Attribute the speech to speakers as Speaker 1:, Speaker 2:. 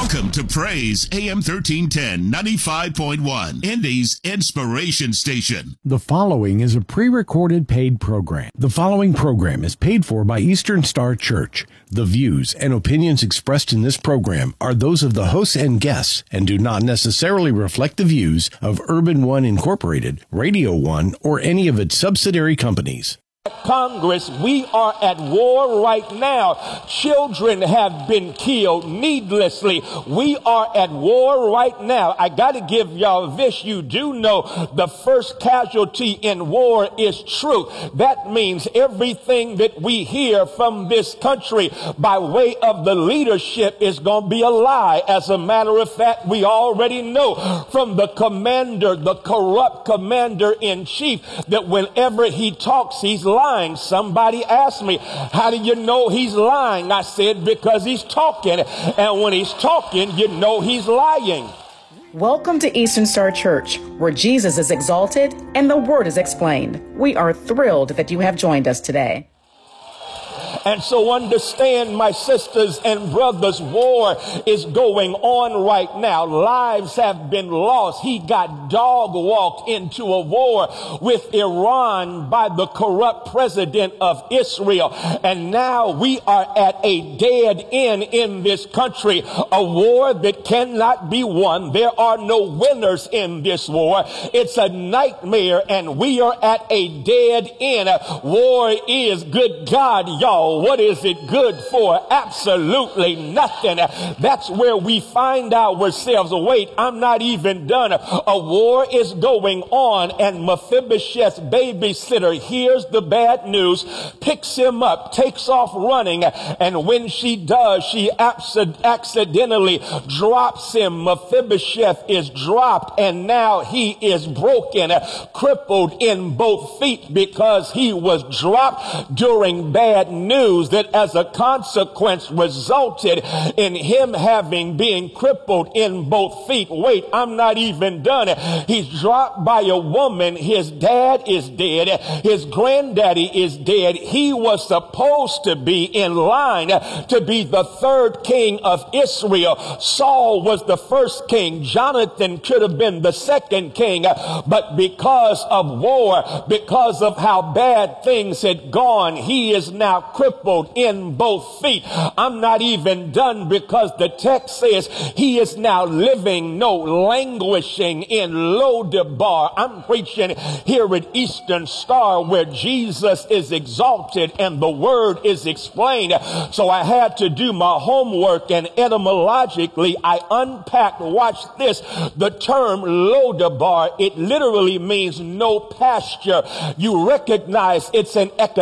Speaker 1: Welcome to Praise AM 1310 95.1, Indy's Inspiration Station.
Speaker 2: The following is a pre-recorded paid program. The following program is paid for by Eastern Star Church. The views and opinions expressed in this program are those of the hosts and guests and do not necessarily reflect the views of Urban One Incorporated, Radio One, or any of its subsidiary companies.
Speaker 3: Congress, we are at war right now. Children have been killed needlessly. We are at war right now. I got to give y'all this. You do know the first casualty in war is truth. That means everything that we hear from this country by way of the leadership is going to be a lie. As a matter of fact, we already know from the commander, the corrupt commander-in-chief, that whenever he talks, he's lying. Somebody asked me, how do you know he's lying? I said, because he's talking. And when he's talking, you know he's lying.
Speaker 4: Welcome to Eastern Star Church, where Jesus is exalted and the Word is explained. We are thrilled that you have joined us today.
Speaker 3: And so understand, my sisters and brothers, war is going on right now. Lives have been lost. He got dog walked into a war with Iran by the corrupt president of Israel. And now we are at a dead end in this country, a war that cannot be won. There are no winners in this war. It's a nightmare, and we are at a dead end. War is, good God, y'all, what is it good for? Absolutely nothing. That's where we find ourselves. Wait, I'm not even done. A war is going on, and Mephibosheth's babysitter hears the bad news, picks him up, takes off running, and when she does, she accidentally drops him. Mephibosheth is dropped, and now he is broken, crippled in both feet because he was dropped during bad news that as a consequence resulted in him being crippled in both feet. Wait, I'm not even done. He's dropped by a woman. His dad is dead. His granddaddy is dead. He was supposed to be in line to be the third king of Israel. Saul was the first king. Jonathan could have been the second king. But because of war, because of how bad things had gone, he is now crippled in both feet. I'm not even done, because the text says he is now living, languishing in Lodebar. I'm preaching here at Eastern Star, where Jesus is exalted and the Word is explained. So I had to do my homework, and etymologically I unpacked, watch this, the term Lodebar. It literally means no pasture. You recognize it's an